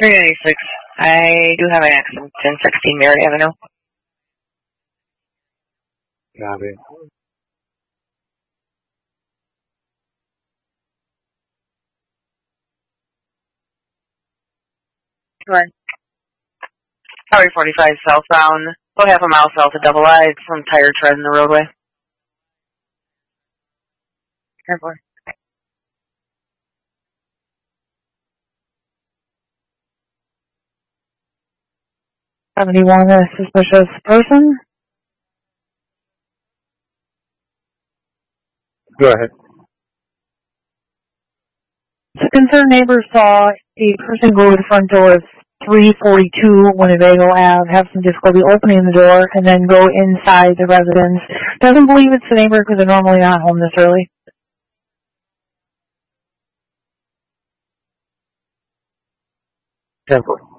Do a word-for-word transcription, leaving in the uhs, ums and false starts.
three ninety-six. I do have an accident in sixteen Merritt Avenue. Copy. Sure. Highway forty-five southbound, about half a mile south of Double I. Some tire tread in the roadway. Careful. seventy-one, a suspicious person. Go ahead. So concerned neighbors saw a person go to the front door of three forty-two Winnebago Ave, have some difficulty opening the door, and then go inside the residence. Doesn't believe it's the neighbor because they're normally not home this early. Temple.